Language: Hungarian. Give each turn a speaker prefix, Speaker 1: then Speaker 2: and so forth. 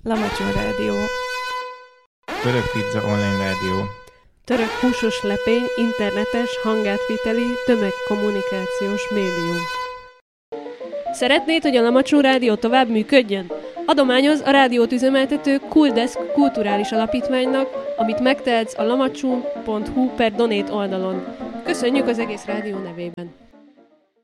Speaker 1: Lamacsó Rádió.
Speaker 2: Török Pizza Online Rádió.
Speaker 3: Török húsos lepény, internetes, hangátviteli, tömegkommunikációs médium. Szeretnéd, hogy a Lamacsó Rádió tovább működjön? Adományoz a rádiót üzemeltető Cooldesk kulturális alapítványnak, amit megtehetsz a lamacsó.hu/donate oldalon. Köszönjük az egész rádió nevében!